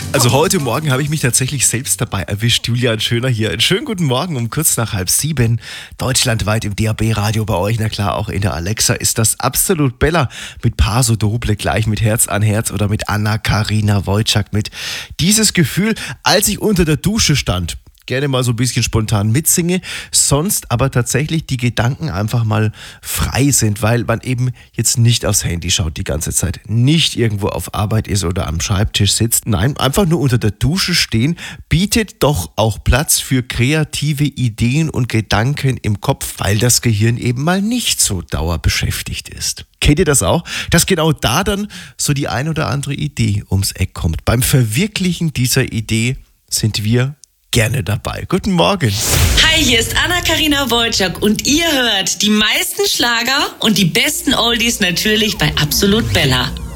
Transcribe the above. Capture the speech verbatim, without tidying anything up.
Also heute Morgen habe ich mich tatsächlich selbst dabei erwischt. Julian Schöner hier. Einen schönen guten Morgen um kurz nach halb sieben. Deutschlandweit im D A B-Radio bei euch. Na klar, auch in der Alexa ist das Absolut Bella mit Paso Doble gleich mit Herz an Herz oder mit Anna-Karina Wojcik mit. Dieses Gefühl, als ich unter der Dusche stand, gerne mal so ein bisschen spontan mitsinge, sonst aber tatsächlich die Gedanken einfach mal frei sind, weil man eben jetzt nicht aufs Handy schaut die ganze Zeit, nicht irgendwo auf Arbeit ist oder am Schreibtisch sitzt. Nein, einfach nur unter der Dusche stehen, bietet doch auch Platz für kreative Ideen und Gedanken im Kopf, weil das Gehirn eben mal nicht so dauerbeschäftigt ist. Kennt ihr das auch? Dass genau da dann so die ein oder andere Idee ums Eck kommt. Beim Verwirklichen dieser Idee sind wir gerne dabei. Guten Morgen. Hi, hier ist Anna-Karina Wojcik und ihr hört die meisten Schlager und die besten Oldies natürlich bei Absolut Bella.